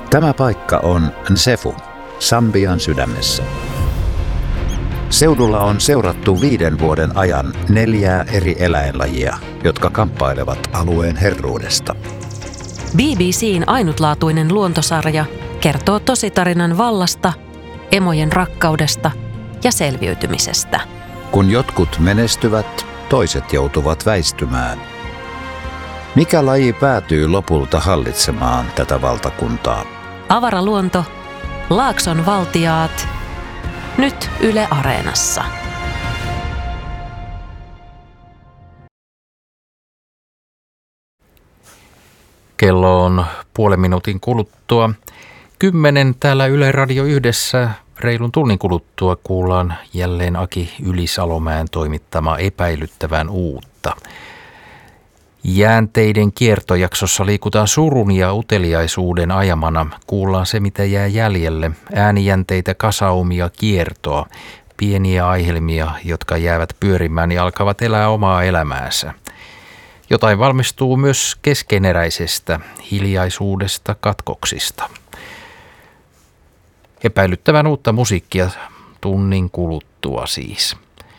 Tämä paikka on Nsefu, Sambian sydämessä. Seudulla on seurattu 5 vuoden ajan 4 eri eläinlajia, jotka kamppailevat alueen herruudesta. BBC:n ainutlaatuinen luontosarja kertoo tositarinan vallasta, emojen rakkaudesta ja selviytymisestä. Kun jotkut menestyvät, toiset joutuvat väistymään. Mikä laji päätyy lopulta hallitsemaan tätä valtakuntaa? Avaraluonto, Laakson valtiaat, nyt Yle Areenassa. Kello on 0,5 minuutin kuluttua 10 täällä Yle Radio Yhdessä. Reilun tunnin kuluttua kuullaan jälleen Aki Ylisalomäen toimittama Epäilyttävän uutta. Jäänteiden kiertojaksossa liikutaan surun ja uteliaisuuden ajamana. Kuullaan se, mitä jää jäljelle. Äänijänteitä, kasaumia, kiertoa. Pieniä aihelmia, jotka jäävät pyörimään ja alkavat elää omaa elämäänsä. Jotain valmistuu myös keskeneräisestä, hiljaisuudesta, katkoksista. Epäilyttävän uutta musiikkia tunnin kuluttua siis.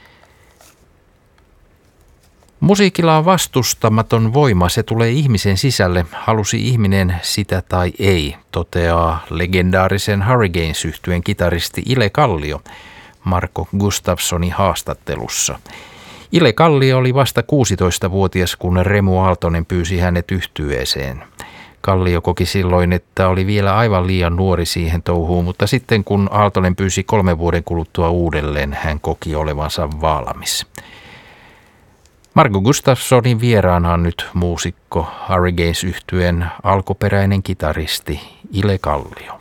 Musiikilla on vastustamaton voima, se tulee ihmisen sisälle, halusi ihminen sitä tai ei, toteaa legendaarisen Hurricanes-yhtyeen kitaristi Ile Kallio Marco Gustafssonin haastattelussa. Ile Kallio oli vasta 16-vuotias, kun Remu Aaltonen pyysi hänet yhtyeeseen. Kallio koki silloin, että oli vielä aivan liian nuori siihen touhuun, mutta sitten kun Aaltonen pyysi 3 vuoden kuluttua uudelleen, hän koki olevansa valmis. Marco Gustafssonin vieraana on nyt muusikko, Hurricanes-yhtyeen alkuperäinen kitaristi Ile Kallio.